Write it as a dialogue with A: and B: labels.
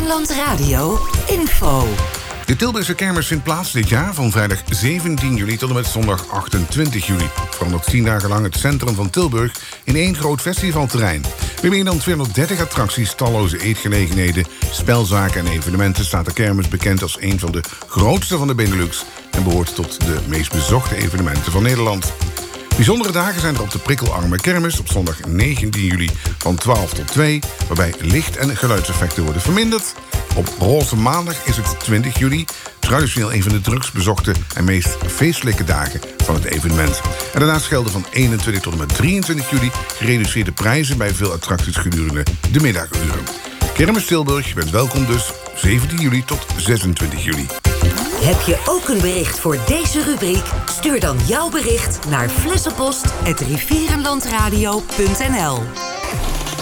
A: Rivierenland Radio info.
B: De Tilburgse kermis vindt plaats dit jaar van vrijdag 17 juli tot en met zondag 28 juli. Verandert 10 dagen lang het centrum van Tilburg in één groot festivalterrein. Met meer dan 230 attracties, talloze eetgelegenheden, spelzaken en evenementen staat de kermis bekend als een van de grootste van de Benelux en behoort tot de meest bezochte evenementen van Nederland. Bijzondere dagen zijn er op de prikkelarme kermis op zondag 19 juli van 12 tot 2... waarbij licht- en geluidseffecten worden verminderd. Op roze maandag is het 20 juli, traditioneel een van de drukst bezochte en meest feestelijke dagen van het evenement. En daarnaast gelden van 21 tot en met 23 juli gereduceerde prijzen bij veel attracties gedurende de middaguren. Kermis Tilburg, je bent welkom dus 17 juli tot 26 juli.
A: Heb je ook een bericht voor deze rubriek? Stuur dan jouw bericht naar flessenpost@rivierenlandradio.nl.